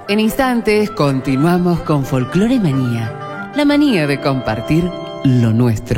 En instantes continuamos con Folclore Manía, la manía de compartir lo nuestro.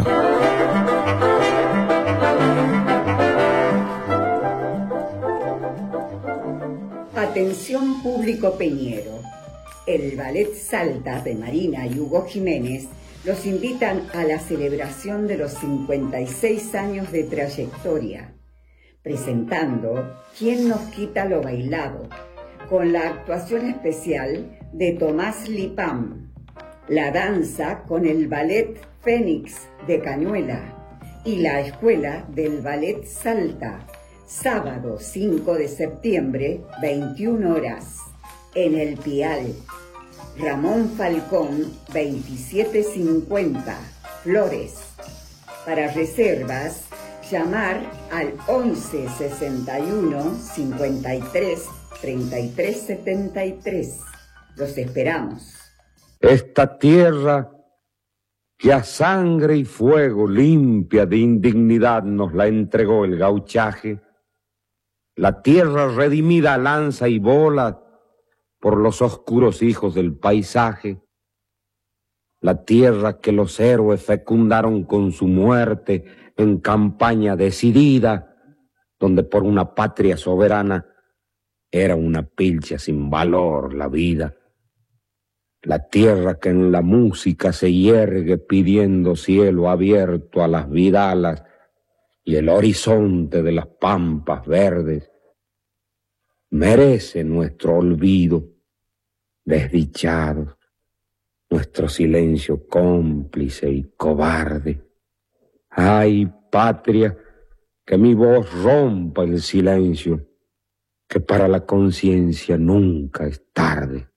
Atención público peñero. El Ballet Salta de Marina y Hugo Jiménez los invitan a la celebración de los 56 años de trayectoria, presentando ¿Quién nos quita lo bailado?, con la actuación especial de Tomás Lipam, la danza con el Ballet Fénix de Cañuela y la Escuela del Ballet Salta, sábado 5 de septiembre, 21 horas, en El Pial. Ramón Falcón, 2750, Flores. Para reservas, llamar al 11 61 53 33 73. Los esperamos. Esta tierra que a sangre y fuego limpia de indignidad nos la entregó el gauchaje, la tierra redimida a lanza y bola por los oscuros hijos del paisaje, la tierra que los héroes fecundaron con su muerte en campaña decidida, donde por una patria soberana era una pilcha sin valor la vida. La tierra que en la música se yergue pidiendo cielo abierto a las vidalas y el horizonte de las pampas verdes, merece nuestro olvido, desdichados, nuestro silencio cómplice y cobarde. Ay, patria, que mi voz rompa el silencio, que para la conciencia nunca es tarde.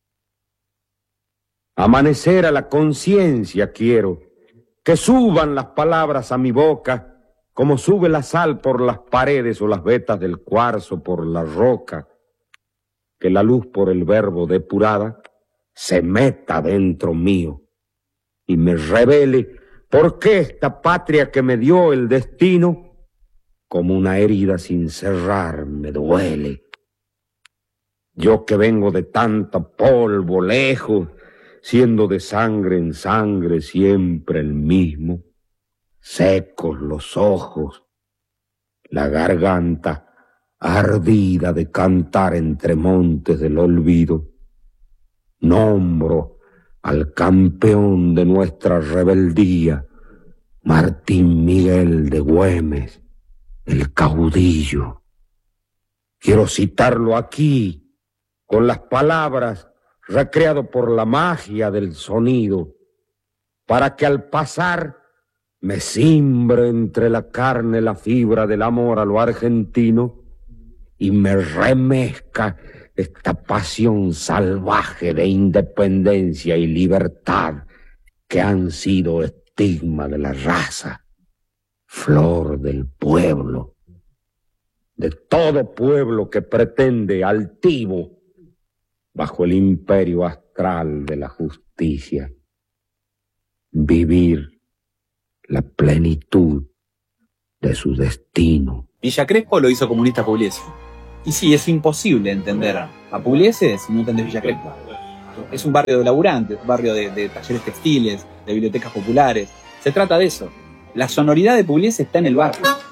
Amanecer a la conciencia quiero, que suban las palabras a mi boca, como sube la sal por las paredes o las vetas del cuarzo por la roca, que la luz por el verbo depurada se meta dentro mío y me revele por qué esta patria que me dio el destino, como una herida sin cerrar, me duele. Yo que vengo de tanto polvo lejos, siendo de sangre en sangre siempre el mismo, secos los ojos, la garganta ardida de cantar entre montes del olvido, nombro al campeón de nuestra rebeldía, Martín Miguel de Güemes, el caudillo. Quiero citarlo aquí, con las palabras, recreado por la magia del sonido, para que al pasar me cimbre entre la carne la fibra del amor a lo argentino y me remezca esta pasión salvaje de independencia y libertad que han sido estigma de la raza, flor del pueblo, de todo pueblo que pretende altivo, bajo el imperio astral de la justicia, vivir la plenitud de su destino. Villa Crespo lo hizo Comunista Pugliese. Y sí, es imposible entender a Pugliese si no entendés Villa Crespo. Es un barrio de laburantes, un barrio de talleres textiles, de bibliotecas populares. Se trata de eso. La sonoridad de Pugliese está en el barrio.